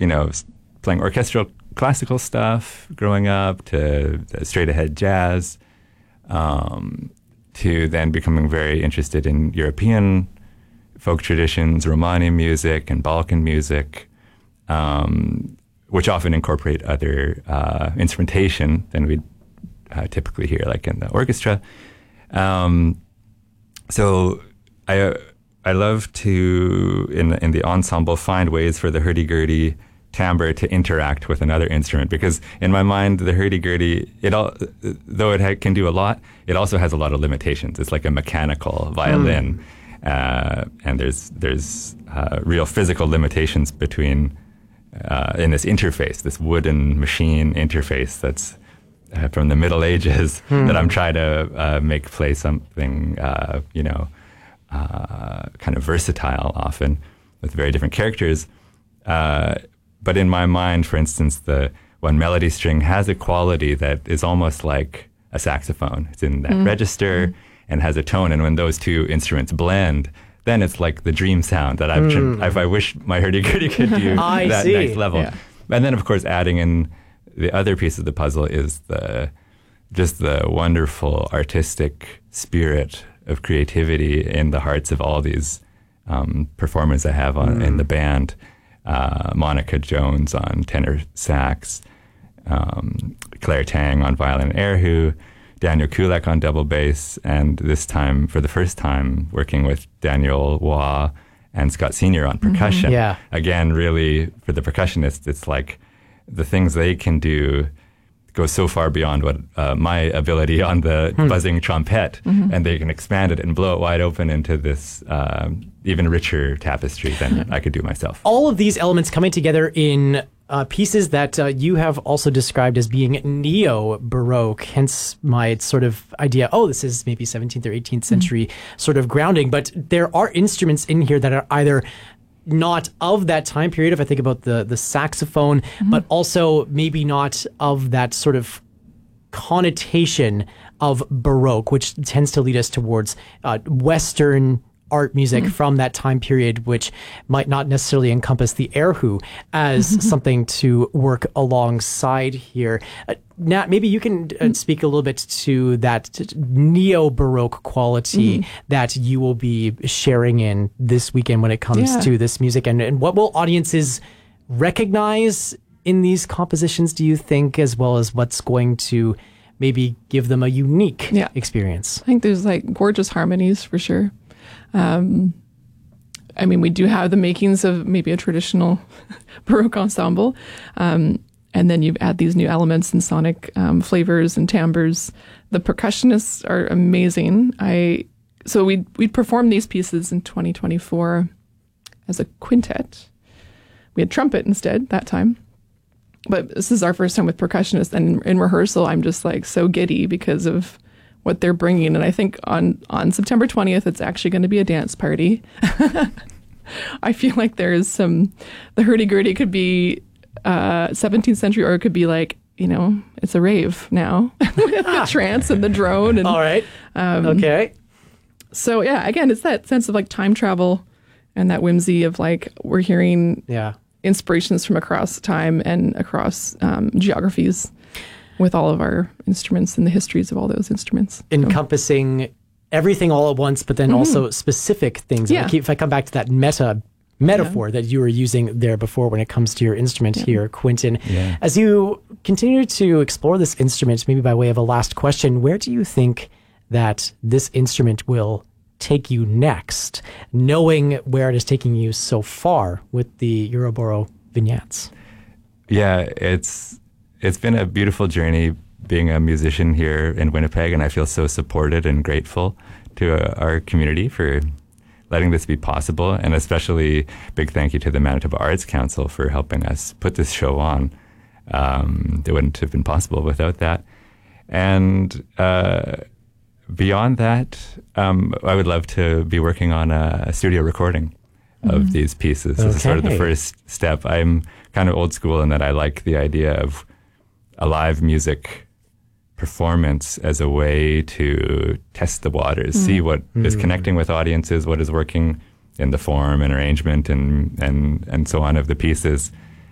playing orchestral classical stuff growing up to straight ahead jazz, to then becoming very interested in European folk traditions, Romani music and Balkan music, which often incorporate other instrumentation than we'd typically hear, like in the orchestra. So I love to, in the ensemble, find ways for the hurdy-gurdy timbre to interact with another instrument, because in my mind, the hurdy-gurdy, though it can do a lot, it also has a lot of limitations. It's like a mechanical violin, and there's real physical limitations between in this interface, this wooden machine interface that's from the Middle Ages that I'm trying to make play something, kind of versatile often with very different characters. But in my mind, for instance, the one melody string has a quality that is almost like a saxophone. It's in that register and has a tone. And when those two instruments blend, then it's like the dream sound that I wish my hurdy-gurdy could do that next level. Yeah. And then, of course, adding in the other piece of the puzzle is just the wonderful artistic spirit of creativity in the hearts of all these performers I have in the band. Monica Jones on tenor sax, Claire Tang on violin and erhu, Daniel Kulak on double bass, and this time, for the first time, working with Daniel Waugh and Scott Senior on percussion. Yeah. Again, really, for the percussionists, it's like the things they can do go so far beyond what my ability on the buzzing trumpet, and they can expand it and blow it wide open into this even richer tapestry than I could do myself. All of these elements coming together in pieces that you have also described as being neo-Baroque, hence my sort of idea, this is maybe 17th or 18th century sort of grounding. But there are instruments in here that are either not of that time period, if I think about the saxophone, but also maybe not of that sort of connotation of Baroque, which tends to lead us towards Western art music from that time period, which might not necessarily encompass the erhu as something to work alongside here. Nat, maybe you can speak a little bit to that neo-Baroque quality that you will be sharing in this weekend when it comes to this music. And what will audiences recognize in these compositions, do you think, as well as what's going to maybe give them a unique experience? I think there's gorgeous harmonies for sure. We do have the makings of maybe a traditional Baroque ensemble. And then you add these new elements and sonic flavors and timbres. The percussionists are amazing. So we performed these pieces in 2024 as a quintet. We had trumpet instead that time. But this is our first time with percussionists. And in rehearsal, I'm just so giddy because of what they're bringing. And I think on September 20th, it's actually going to be a dance party. I feel like there is the hurdy-gurdy could be 17th century, or it could be it's a rave now with the trance and the drone. And, all right. Okay. So yeah, again, it's that sense of time travel and that whimsy of we're hearing inspirations from across time and across geographies with all of our instruments and the histories of all those instruments. Encompassing everything all at once, but then also specific things. Yeah. If I come back to that metaphor that you were using there before when it comes to your instrument here, Quentin, as you continue to explore this instrument, maybe by way of a last question, where do you think that this instrument will take you next, knowing where it is taking you so far with the Euroboro vignettes? Yeah, it's been a beautiful journey being a musician here in Winnipeg, and I feel so supported and grateful to our community for letting this be possible, and especially big thank you to the Manitoba Arts Council for helping us put this show on. It wouldn't have been possible without that. And beyond that, I would love to be working on a studio recording of these pieces. This is sort of the first step. I'm kind of old school in that I like the idea of a live music performance as a way to test the waters, see what is connecting with audiences, what is working in the form and arrangement and so on of the pieces,